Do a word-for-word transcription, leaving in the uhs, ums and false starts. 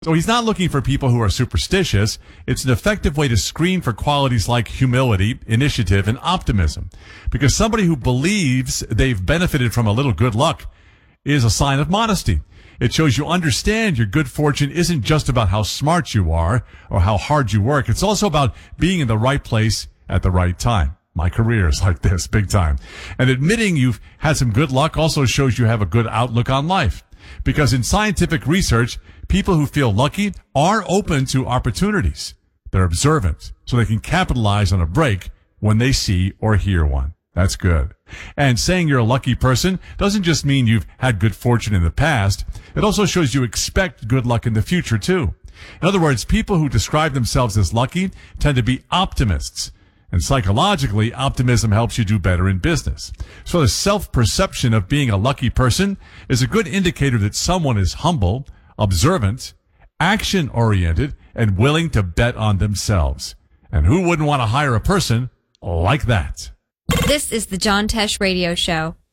So he's not looking for people who are superstitious. It's an effective way to screen for qualities like humility, initiative, and optimism. Because somebody who believes they've benefited from a little good luck is a sign of modesty. It shows you understand your good fortune isn't just about how smart you are or how hard you work. It's also about being in the right place at the right time. My career is like this, big time. And admitting you've had some good luck also shows you have a good outlook on life. Because in scientific research, people who feel lucky are open to opportunities. They're observant, so they can capitalize on a break when they see or hear one. That's good. And saying you're a lucky person doesn't just mean you've had good fortune in the past. It also shows you expect good luck in the future, too. In other words, people who describe themselves as lucky tend to be optimists. And psychologically, optimism helps you do better in business. So the self-perception of being a lucky person is a good indicator that someone is humble, observant, action-oriented, and willing to bet on themselves. And who wouldn't want to hire a person like that? This is the John Tesh Radio Show.